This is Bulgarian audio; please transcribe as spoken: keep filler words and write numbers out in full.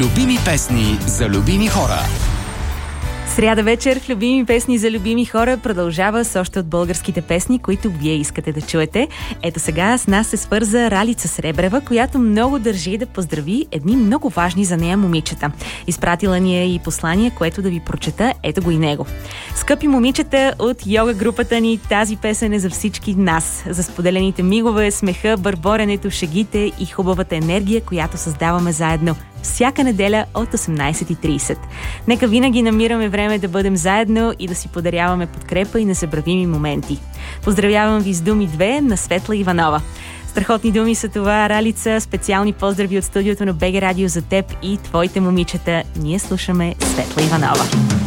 Любими песни за любими хора. Сряда вечер в Любими песни за любими хора продължава с още от българските песни, които вие искате да чуете. Ето сега с нас се свърза Ралица Сребрева, която много държи да поздрави едни много важни за нея момичета. Изпратила ни е и послание, което да ви прочета. Ето го и него. Скъпи момичета от йога групата ни, тази песен е за всички нас. За споделените мигове, смеха, бърборенето, шегите и хубавата енергия, която създаваме заедно. Всяка неделя от осемнайсет и трийсет. Нека винаги намираме време да бъдем заедно и да си подаряваме подкрепа и незабравими моменти. Поздравявам ви с думи две на Светла Иванова. Страхотни думи са това, Ралица. Специални поздрави от студиото на БГ Радио за теб и твоите момичета. Ние слушаме Светла Иванова.